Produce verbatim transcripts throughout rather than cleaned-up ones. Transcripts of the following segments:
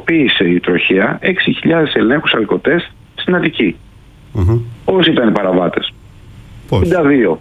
πραγματοποίησε η τροχέα έξι χιλιάδες ελέγχους αλκοτέστ στην Αττική. Mm-hmm. Όσοι ήταν οι παραβάτες? Πώς? εξήντα δύο.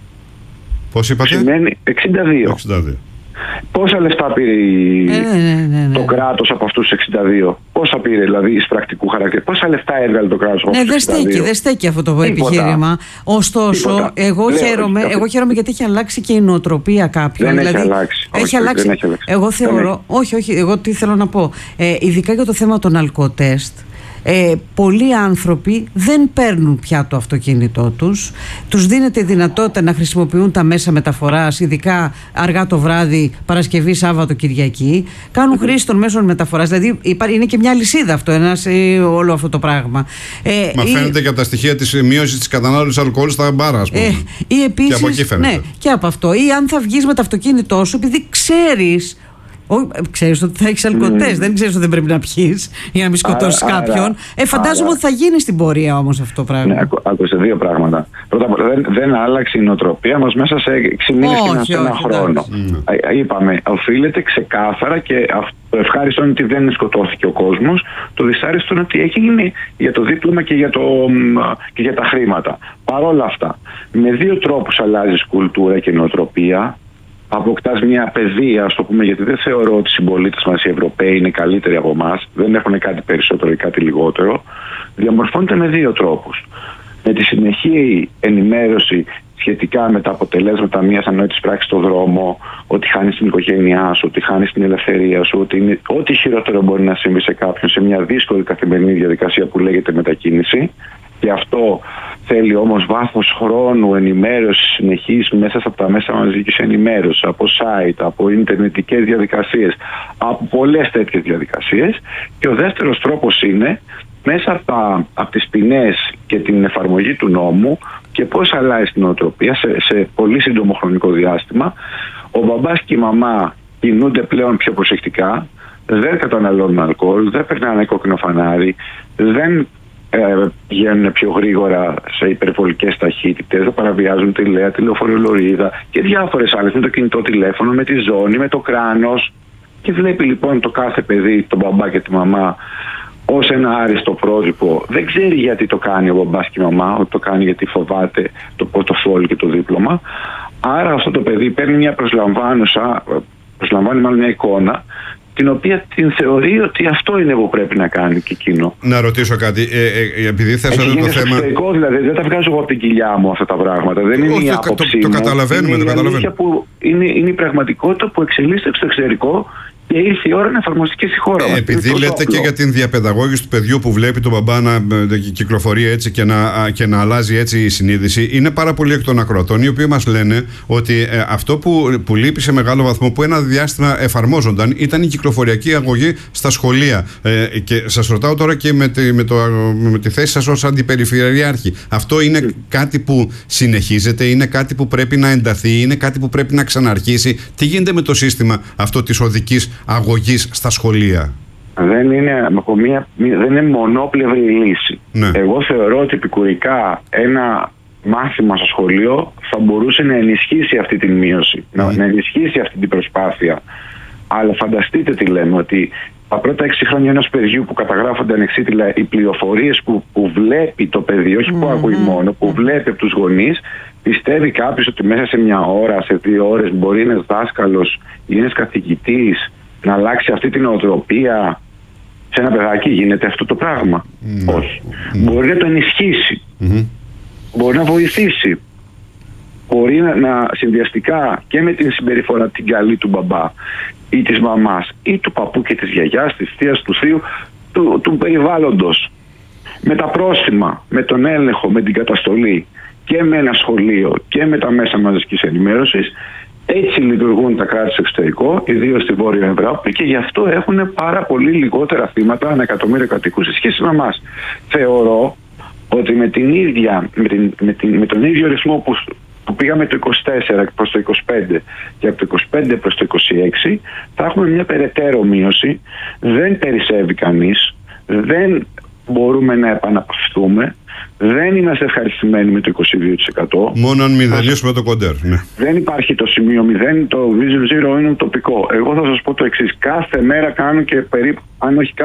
Πώς είπατε? Σημαίνει εξήντα δύο. εξήντα δύο. Πόσα λεφτά πήρε ε, ναι, ναι, ναι. το κράτος από αυτούς τους εξήντα δύο? Πόσα πήρε δηλαδή εις πρακτικού χαρακτήρα? Πόσα λεφτά έβγαλε το κράτος από ναι, αυτούς τους εξήντα δύο? Ναι, δεν στέκει αυτό το Τίποτα. επιχείρημα. Ωστόσο, Τίποτα. εγώ Λέω, χαίρομαι, όχι, εγώ χαίρομαι γιατί έχει αλλάξει και η νοοτροπία κάποιων. Δεν δηλαδή, έχει αλλάξει. Έχει όχι, αλλάξει. Δεν έχει αλλάξει. Εγώ θεωρώ, όχι, όχι, εγώ τι θέλω να πω. Ε, ειδικά για το θέμα των αλκοτέστ. Ε, πολλοί άνθρωποι δεν παίρνουν πια το αυτοκίνητό τους. Τους δίνεται η δυνατότητα να χρησιμοποιούν τα μέσα μεταφοράς, ειδικά αργά το βράδυ, Παρασκευή, Σάββατο, Κυριακή. Κάνουν χρήση των μέσων μεταφοράς. Δηλαδή είναι και μια λυσίδα αυτό, ένας, όλο αυτό το πράγμα. Ε, Μα φαίνεται η... και από τα στοιχεία της μείωσης της κατανάλωσης αλκοόλ στα μπάρα, ας πούμε. Ε, ή επίσης, και από εκεί φαίνεται. Ναι, και από αυτό. Ή αν θα βγεις με το αυτοκίνητό σου, επειδή ξέρεις. Ξέρεις ότι θα έχεις αλκοτέστ, mm. δεν ξέρεις ότι δεν πρέπει να πιείς για να μην σκοτώσεις κάποιον. Άρα, ε, φαντάζομαι άρα. ότι θα γίνει στην πορεία όμως αυτό το πράγμα. Ναι, άκουσε δύο πράγματα. Πρώτα απ' όλα, δεν, δεν άλλαξε η νοοτροπία μας μέσα σε έξι μήνες και ένα χρόνο. Mm. Είπαμε, οφείλεται ξεκάθαρα και το ευχάριστο είναι ότι δεν σκοτώθηκε ο κόσμος. Το δυσάρεστο είναι ότι έχει γίνει για το δίπλωμα και για, το, και για τα χρήματα. Παρ' όλα αυτά, με δύο τρόπους αλλάζεις κουλτούρα και νοοτροπία. Αποκτάς μια παιδεία, ας το πούμε, γιατί δεν θεωρώ ότι οι συμπολίτες μας οι Ευρωπαίοι είναι καλύτεροι από εμάς, δεν έχουν κάτι περισσότερο ή κάτι λιγότερο. Διαμορφώνεται με δύο τρόπους. Με τη συνεχή ενημέρωση σχετικά με τα αποτελέσματα μιας ανόητης πράξης στον δρόμο, ότι χάνεις την οικογένειά σου, ότι χάνεις την ελευθερία σου, ότι είναι, ό,τι χειρότερο μπορεί να συμβεί σε κάποιον σε μια δύσκολη καθημερινή διαδικασία που λέγεται μετακίνηση. Και αυτό θέλει όμως βάθος χρόνου, ενημέρωση συνεχής μέσα από τα μέσα μαζικής ενημέρωσης, από site, από ιντερνετικές διαδικασίες, από πολλές τέτοιες διαδικασίες. Και ο δεύτερος τρόπος είναι μέσα από, τα, από τις ποινές και την εφαρμογή του νόμου και πώς αλλάζει την νοοτροπία σε, σε πολύ σύντομο χρονικό διάστημα. Ο μπαμπάς και η μαμά κινούνται πλέον πιο προσεκτικά, δεν καταναλώνουν αλκοόλ, δεν περνάνε κόκκινο φανάρι, δεν Ε, πηγαίνουν πιο γρήγορα σε υπερβολικές ταχύτητες, δεν παραβιάζουν τη λέα, τη λεωφορειολορίδα και διάφορες άλλες, με το κινητό τηλέφωνο, με τη ζώνη, με το κράνος. Και βλέπει λοιπόν το κάθε παιδί, τον μπαμπά και τη μαμά, ως ένα άριστο πρότυπο. Δεν ξέρει γιατί το κάνει ο μπαμπάς και η μαμά, ότι το κάνει γιατί φοβάται το πορτοφόλι και το δίπλωμα. Άρα αυτό το παιδί παίρνει μια προσλαμβάνουσα, προσλαμβάνει μάλλον μια εικόνα, την οποία την θεωρεί ότι αυτό είναι που πρέπει να κάνει και εκείνο. Να ρωτήσω κάτι, ε, ε, επειδή θέσατε το θέμα... Εξωτερικό, δηλαδή, δεν τα βγάζω εγώ από την κοιλιά μου αυτά τα πράγματα. Δεν είναι η άποψή μου. Το, το καταλαβαίνουμε, είναι το καταλαβαίνουμε. Που είναι, είναι η πραγματικότητα που εξελίσσεται στο εξωτερικό και ήρθε η ώρα να εφαρμοστεί και στη χώρα ε, μας. Επειδή λέτε όπλο. Και για την διαπαιδαγώγηση του παιδιού που βλέπει τον μπαμπά να κυκλοφορεί έτσι και να, και να αλλάζει έτσι η συνείδηση, είναι πάρα πολλοί εκ των ακροατών οι οποίοι μας λένε ότι ε, αυτό που, που λείπει σε μεγάλο βαθμό, που ένα διάστημα εφαρμόζονταν, ήταν η κυκλοφοριακή αγωγή στα σχολεία. Ε, και σας ρωτάω τώρα και με τη, με το, με τη θέση σας ως αντιπεριφερειάρχη. Αυτό είναι mm. κάτι που συνεχίζεται, είναι κάτι που πρέπει να ενταθεί, είναι κάτι που πρέπει να ξαναρχίσει? Τι γίνεται με το σύστημα αυτό της οδικής αγωγής στα σχολεία? Δεν είναι, μια, δεν είναι μονόπλευρη λύση. Ναι. Εγώ θεωρώ ότι επικουρικά ένα μάθημα στο σχολείο θα μπορούσε να ενισχύσει αυτή την μείωση, mm. να, να ενισχύσει αυτή την προσπάθεια. Αλλά φανταστείτε τι λέμε, ότι τα πρώτα έξι χρόνια ενός παιδιού που καταγράφονται ανεξίτηλα, οι πληροφορίες που, που βλέπει το παιδί, όχι που ακούει μόνο, που βλέπει από τους γονείς, πιστεύει κάποιος ότι μέσα σε μια ώρα, σε δύο ώρες μπορεί ένας δάσκαλος ή ένας καθηγητής να αλλάξει αυτή την νοοτροπία? Σε ένα παιδάκι γίνεται αυτό το πράγμα? Mm. Όχι. Mm. Μπορεί να το ενισχύσει. Mm-hmm. Μπορεί να βοηθήσει. Μπορεί να, να συνδυαστικά και με την συμπεριφορά την καλή του μπαμπά ή της μαμάς ή του παππού και της γιαγιάς, της θείας, του θείου, του, του περιβάλλοντος, με τα πρόστιμα, με τον έλεγχο, με την καταστολή και με ένα σχολείο και με τα μέσα μαζικής ενημέρωσης. Έτσι λειτουργούν τα κράτη στο εξωτερικό, ιδίως στη Βόρεια Ευρώπη, και γι' αυτό έχουν πάρα πολύ λιγότερα θύματα ανά εκατομμύριο κατοίκους σε σχέση με εμάς. Θεωρώ ότι με, την ίδια, με, την, με, την, με τον ίδιο ρυθμό που, που πήγαμε το είκοσι τέσσερα προς το είκοσι πέντε και από το είκοσι πέντε προς το είκοσι έξι, θα έχουμε μια περαιτέρω μείωση. Δεν περισσεύει κανείς, δεν μπορούμε να επαναπαυθούμε. Δεν είμαστε ευχαριστημένοι με το είκοσι δύο τοις εκατό. Μόνο αν μηδενίσουμε το κοντέρ. Ναι. Δεν υπάρχει το σημείο μηδέν, το vision zero είναι ουτοπικό. Εγώ θα σας πω το εξής. Κάθε μέρα κάνω και περίπου, αν όχι